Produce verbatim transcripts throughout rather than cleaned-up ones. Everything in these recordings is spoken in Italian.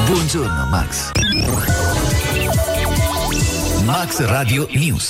Buongiorno Max. Max Radio News.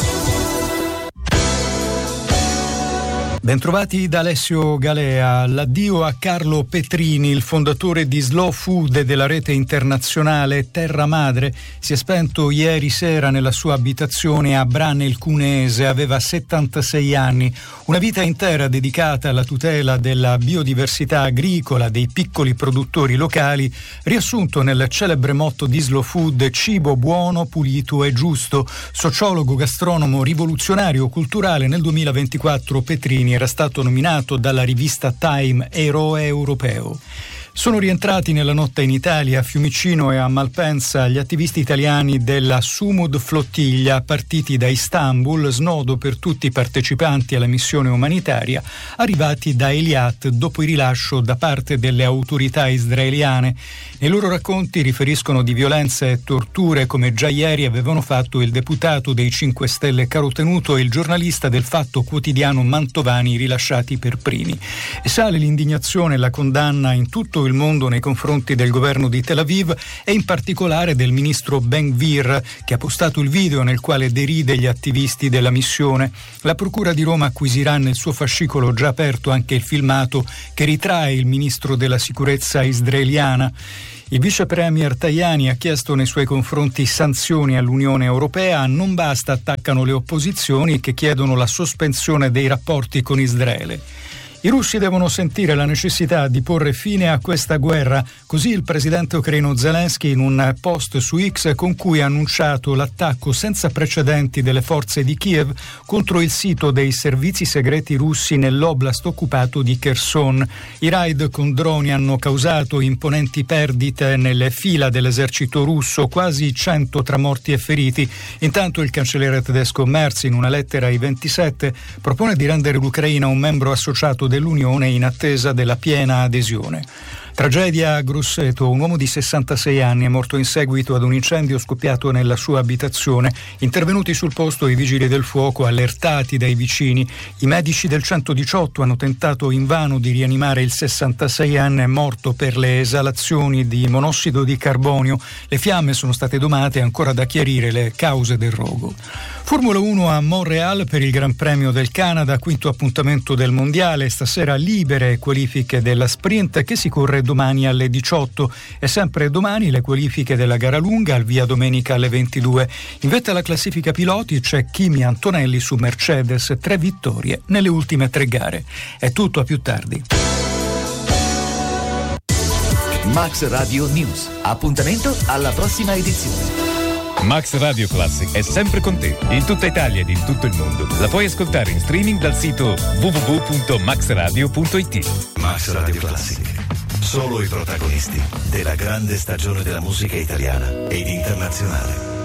Bentrovati da Alessio Galea. L'addio a Carlo Petrini, il fondatore di Slow Food e della rete internazionale Terra Madre, si è spento ieri sera nella sua abitazione a Brane il Cuneese. Aveva settantasei anni, una vita intera dedicata alla tutela della biodiversità agricola, dei piccoli produttori locali, riassunto nel celebre motto di Slow Food: cibo buono, pulito e giusto. Sociologo, gastronomo, rivoluzionario culturale, nel duemilaventiquattro Petrini era stato nominato dalla rivista Time eroe europeo. Sono rientrati nella notte in Italia, a Fiumicino e a Malpensa, gli attivisti italiani della Sumud Flottiglia, partiti da Istanbul, snodo per tutti i partecipanti alla missione umanitaria, arrivati da Eilat dopo il rilascio da parte delle autorità israeliane. Nei loro racconti riferiscono di violenze e torture, come già ieri avevano fatto il deputato dei cinque Stelle Carotenuto e il giornalista del Fatto Quotidiano Mantovani, rilasciati per primi. E sale l'indignazione e la condanna in tutto il mondo nei confronti del governo di Tel Aviv e in particolare del ministro Ben-Gvir, che ha postato il video nel quale deride gli attivisti della missione. La Procura di Roma acquisirà nel suo fascicolo già aperto anche il filmato che ritrae il ministro della sicurezza israeliana. Il vice premier Tajani ha chiesto nei suoi confronti sanzioni all'Unione Europea. Non basta, attaccano le opposizioni che chiedono la sospensione dei rapporti con Israele. I russi devono sentire la necessità di porre fine a questa guerra, così il presidente ucraino Zelensky in un post su X con cui ha annunciato l'attacco senza precedenti delle forze di Kiev contro il sito dei servizi segreti russi nell'oblast occupato di Kherson. I raid con droni hanno causato imponenti perdite nelle fila dell'esercito russo, quasi cento tra morti e feriti. Intanto il cancelliere tedesco Merz, in una lettera ai ventisette, propone di rendere l'Ucraina un membro associato dell'Unione in attesa della piena adesione. Tragedia a Grosseto. Un uomo di sessantasei anni è morto in seguito ad un incendio scoppiato nella sua abitazione. Intervenuti sul posto i vigili del fuoco, allertati dai vicini. I medici del centodiciotto hanno tentato invano di rianimare il sessantaseienne morto per le esalazioni di monossido di carbonio. Le fiamme sono state domate, ancora da chiarire le cause del rogo. Formula uno a Montreal per il Gran Premio del Canada, quinto appuntamento del mondiale. Stasera libere qualifiche della sprint che si corre domani alle diciotto e sempre domani le qualifiche della gara lunga, al via domenica alle ventidue. In vetta alla classifica piloti c'è Kimi Antonelli su Mercedes, tre vittorie nelle ultime tre gare. È tutto, a più tardi. Max Radio News. Appuntamento alla prossima edizione. Max Radio Classic è sempre con te, in tutta Italia ed in tutto il mondo. La puoi ascoltare in streaming dal sito w w w punto max radio punto i t. Max Radio Classic. Solo i protagonisti della grande stagione della musica italiana ed internazionale.